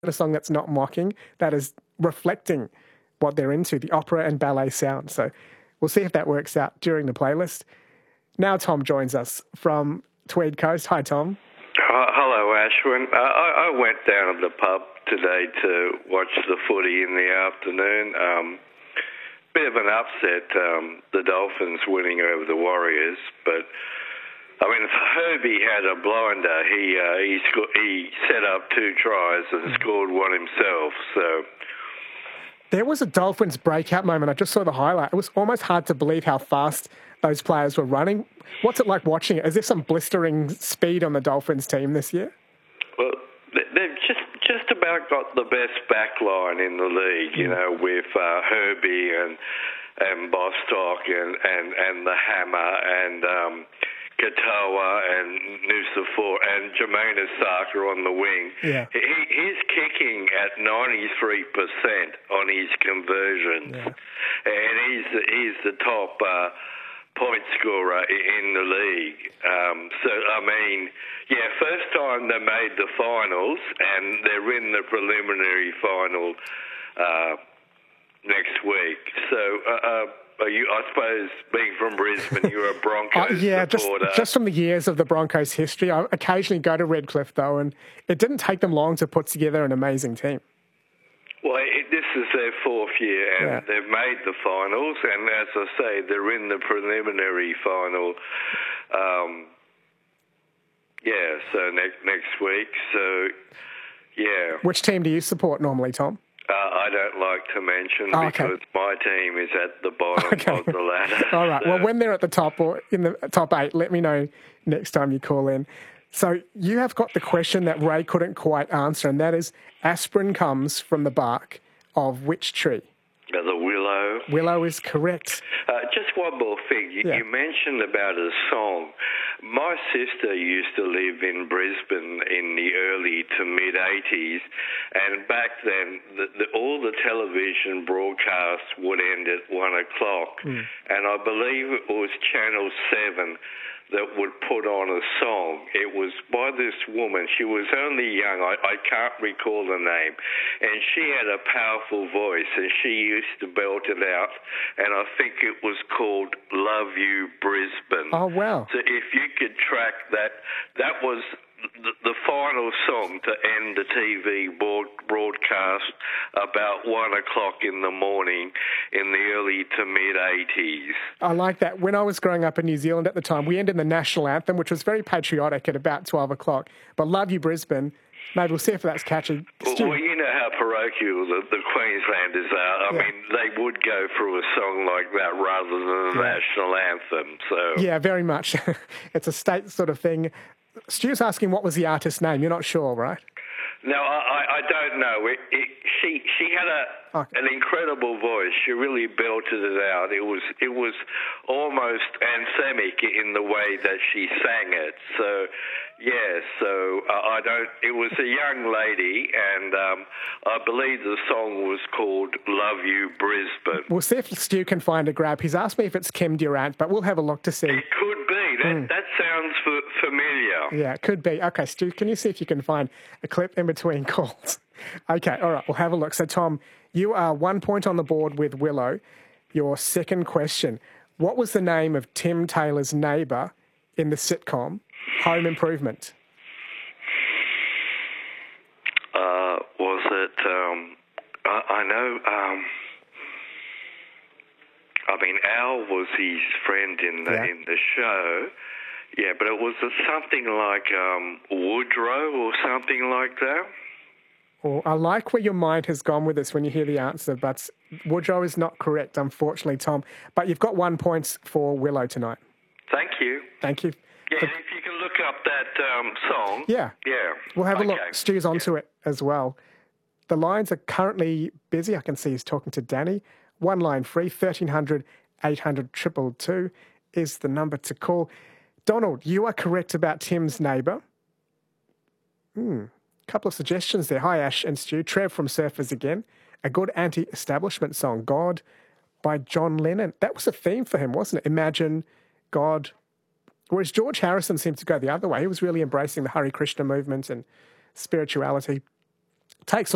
a song that's not mocking, that is reflecting what they're into, the opera and ballet sound. So we'll see if that works out during the playlist. Now Tom joins us from Tweed Coast. Hi, Tom. Hello, Ashwin. I went down to the pub today to watch the footy in the afternoon. Bit of an upset, the Dolphins winning over the Warriors, but I mean, if Herbie had a blinder, he set up 2 tries and scored one himself. So there was a Dolphins breakout moment. I just saw the highlight. It was almost hard to believe how fast those players were running. What's it like watching it? Is there some blistering speed on the Dolphins team this year? Well, they've just about got the best back line in the league, you know, with Herbie and Bostock and the Hammer and Katoa and Nusafor and Jermaine Asaka on the wing. Yeah. He's kicking at 93% on his conversions, and he's the top point scorer in the league. So, I mean, first time they made the finals, and they're in the preliminary final next week. So, I suppose, being from Brisbane, you're a Broncos supporter. Just from the years of the Broncos' history. I occasionally go to Redcliffe, though, and it didn't take them long to put together an amazing team. Well, this is their 4th year, and they've made the finals, and as I say, they're in the preliminary final, so next week, so, yeah. Which team do you support normally, Tom? I don't like to mention because my team is at the bottom of the ladder. All right, well, when they're at the top or in the top 8, let me know next time you call in. So you have got the question that Ray couldn't quite answer, and that is, aspirin comes from the bark of which tree? The willow. Willow is correct. Just one more thing. You mentioned about a song. My sister used to live in Brisbane in the early to mid-'80s, and back then all the television broadcasts would end at 1 o'clock, and I believe it was Channel 7 that would put on a song. It was by this woman. She was only young. I can't recall the name. And she had a powerful voice, and she used to belt it out. And I think it was called Love You Brisbane. Oh, wow. So if you could track that, that was the final song to end the TV broadcast about 1 o'clock in the morning in the early to mid-'80s. I like that. When I was growing up in New Zealand at the time, we ended the national anthem, which was very patriotic, at about 12 o'clock. But Love You Brisbane, maybe we'll see if that's catchy. Well, you know how parochial the Queenslanders are. I mean, they would go through a song like that rather than the national anthem. So yeah, very much. It's a state sort of thing. Stu's asking what was the artist's name. You're not sure, right? No, I don't know. She had an incredible voice. She really belted it out. It was almost anthemic in the way that she sang it. So, I don't. It was a young lady, and I believe the song was called "Love You Brisbane." We'll see if Stu can find a grab. He's asked me if it's Kim Durant, but we'll have a look to see. It could be. That sounds familiar. Yeah, it could be. Okay, Stu, can you see if you can find a clip in between calls? Okay, all right, we'll have a look. So, Tom, you are 1 point on the board with Willow. Your second question. What was the name of Tim Taylor's neighbour in the sitcom Home Improvement? Was it... I know... I mean, Al was his friend in the show. Yeah, but it was something like Woodrow or something like that. Well, I like where your mind has gone with this when you hear the answer, but Woodrow is not correct, unfortunately, Tom. But you've got 1 point for Willow tonight. Thank you. Thank you. Yeah, if you can look up that song. Yeah. We'll have a look. Stu's onto it as well. The lines are currently busy. I can see he's talking to Danny. One line free, 1300 800 222 is the number to call. Donald, you are correct about Tim's neighbour. Couple of suggestions there. Hi, Ash and Stu. Trev from Surfers again. A good anti-establishment song, God, by John Lennon. That was a theme for him, wasn't it? Imagine, God. Whereas George Harrison seemed to go the other way. He was really embracing the Hare Krishna movement and spirituality. Takes